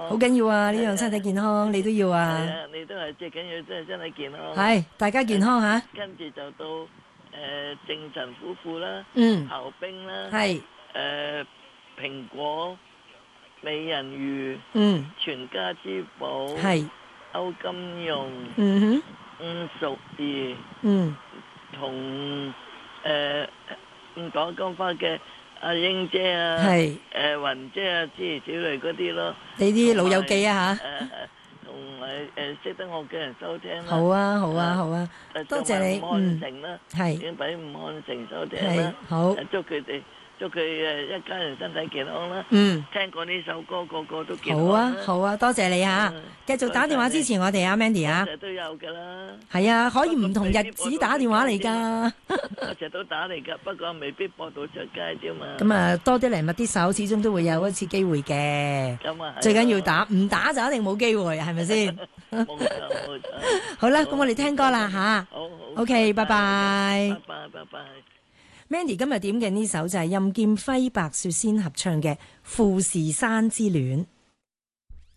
好緊要啊！呢樣身體健康，你都要啊。 係啊，你都係最緊要，真係身體健康。 係，大家健康吓。 跟住就到正陳夫婦啦，刨冰啦， 係蘋果、美人魚，全家之寶， 係歐金融，伍淑儀，同唔講金花嘅阿英姐啊，雲姐啊，諸如此類嗰啲咯。 你啲老友記啊吓。 同埋識得我嘅人收聽啦。 好啊，好啊，好啊，多謝你。 伍漢城啦， 係已經俾伍漢城收聽啦。 好， 祝佢一家人身體健康啦。聽過呢首歌，個個都健康。 好啊，好啊，多謝你吓。繼續打電話支持我哋啊 ，Mandy 啊。 成日都有噶啦。 係啊，可以唔同日子打電話嚟噶。 我成日都打嚟噶，不過未必播到出街啫嘛。 咁啊，多啲嚟密啲手，始終都會有一次機會嘅。 咁啊， 最緊要打，唔打就一定冇機會，係咪先？ 冇錯，冇錯。 好啦，咁我哋聽歌啦吓。 好。 OK，拜拜。 拜拜。 Mandy 今日點嘅呢首就係任劍輝、白雪仙合唱嘅《富士山之戀》。